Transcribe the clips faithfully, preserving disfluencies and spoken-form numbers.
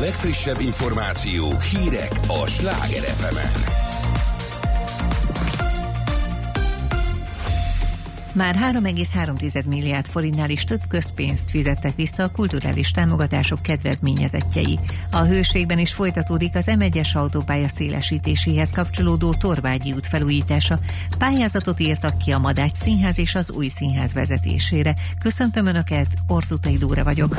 legfrissebb információk, hírek a Sláger ef emen. Már három egész három milliárd forintnál is több közpénzt fizettek vissza a kulturális támogatások kedvezményezettjei. A Hőségben is folytatódik az em egyes autópálya szélesítéséhez kapcsolódó Torvágyi út felújítása. Pályázatot írtak ki a Madách Színház és az Új Színház vezetésére. Köszöntöm Önöket, Ortutai Dóra vagyok.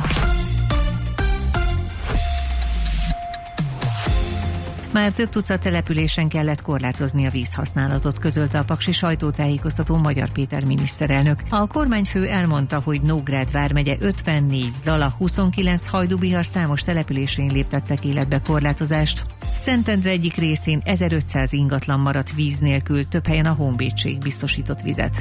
Már több tucat településen kellett korlátozni a vízhasználatot, közölte a paksi sajtótájékoztató Magyar Péter miniszterelnök. A kormányfő elmondta, hogy Nógrád vármegye ötvennégy, Zala huszonkilenc, Hajdú-Bihar számos településén léptettek életbe korlátozást. Szentendre egyik részén ezerötszáz ingatlan maradt víz nélkül, több helyen a Honvédség biztosított vizet.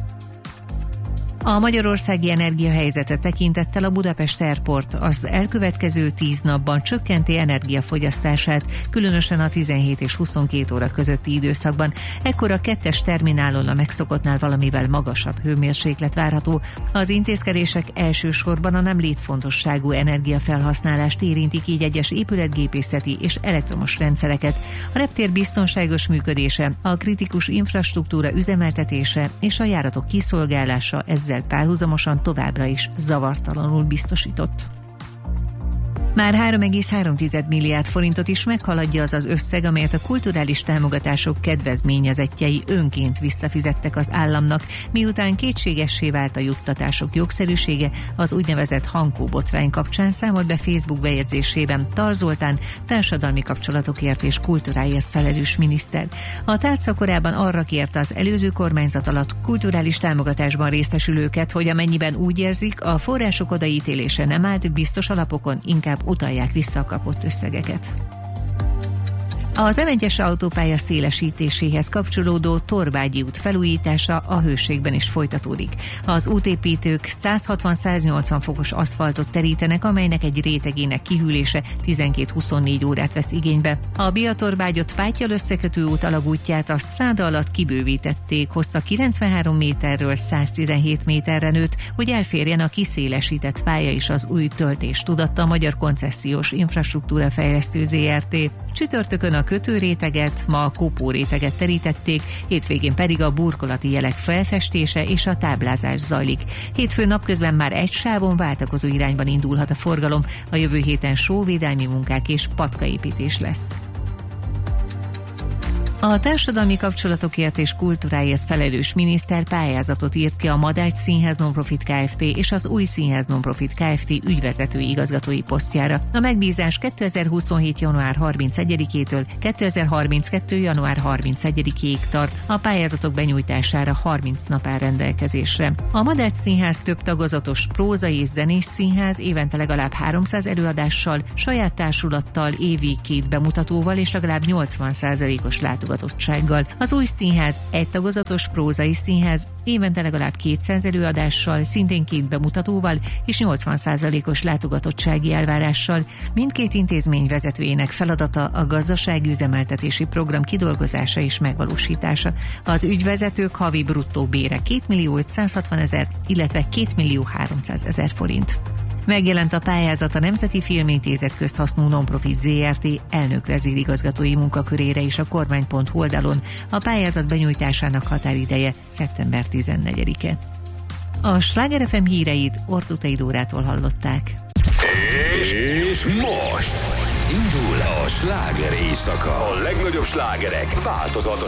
A magyarországi energiahelyzetet tekintettel a Budapest Airport az elkövetkező tíz napban csökkenti energiafogyasztását, különösen a tizenhét és huszonkét óra közötti időszakban. Ekkor a kettes terminálon a megszokottnál valamivel magasabb hőmérséklet várható. Az intézkedések elsősorban a nem létfontosságú energiafelhasználást érintik, így egyes épületgépészeti és elektromos rendszereket. A reptér biztonságos működése, a kritikus infrastruktúra üzemeltetése és a járatok kiszolgálása ezzel párhuzamosan továbbra is zavartalanul biztosított. Már három egész három milliárd forintot is meghaladja az az összeg, amelyet a kulturális támogatások kedvezményezettjei önként visszafizettek az államnak, miután kétségessé vált a juttatások jogszerűsége az úgynevezett Hankó botrány kapcsán, számolt be Facebook bejegyzésében Tar Zoltán, társadalmi kapcsolatokért és kultúráért felelős miniszter. A tárca korábban arra kérte az előző kormányzat alatt kulturális támogatásban részesülőket, hogy amennyiben úgy érzik, a források odaítélése nem állt biztos alapokon, inkább utalják vissza a kapott összegeket. Az em egyes autópálya szélesítéséhez kapcsolódó Torvágyi út felújítása a Hőségben is folytatódik. Az útépítők száz hatvan - száz nyolcvan fokos aszfaltot terítenek, amelynek egy rétegének kihűlése tizenkét - huszonnégy órát vesz igénybe. A Biatorvágyott Pátyal összekötő út alagútját a stráda alatt kibővítették, hossza kilencvenhárom méterről száztizenhét méterre nőtt, hogy elférjen a kiszélesített pálya és az új töltés, tudatta a Magyar Koncesziós Infrastruktúra Fejlesztő zé er té. Csütörtökön a kötőréteget, ma a kopóréteget terítették, hétvégén pedig a burkolati jelek felfestése és a táblázás zajlik. Hétfőn napközben már egy sávon váltakozó irányban indulhat a forgalom, a jövő héten sóvédelmi munkák és patkaépítés lesz. A társadalmi kapcsolatokért és kultúráért felelős miniszter pályázatot írt ki a Madách Színház Nonprofit Kft. És az Új Színház Nonprofit Kft. Ügyvezetői igazgatói posztjára. A megbízás kétezer-huszonhét. január harmincegyedikétől kétezer-harminckettő. január harmincegyedikéig tart, a pályázatok benyújtására harminc nap áll rendelkezésre. A Madách Színház több tagozatos prózai és zenés színház, évente legalább háromszáz előadással, saját társulattal, évi két bemutatóval és legalább nyolcvan százalékos látogatottsággal. Az Új Színház egy tagozatos prózai színház, évente legalább kétszáz előadással, szintén két bemutatóval és nyolcvan százalékos látogatottsági elvárással. Mindkét intézmény vezetőjének feladata a gazdasági üzemeltetési program kidolgozása és megvalósítása. Az ügyvezetők havi bruttó bére két millió ötszázhatvan ezer, illetve két millió háromszáz ezer forint. Megjelent a pályázat a Nemzeti Filmintézet közhasznú nonprofit zé er té elnök vezérigazgatói munkakörére is a kormány pont hu oldalon. A pályázat benyújtásának határideje szeptember tizennegyedike. A Sláger ef em híreit Ortutai Dórától hallották. És most indul a sláger éjszaka. A legnagyobb slágerek változatosan